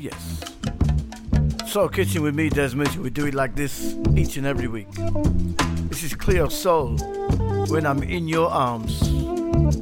yes. Soul Kitchen with me, Desmond. We do it like this each and every week. This is Clear Soul, When I'm in Your Arms.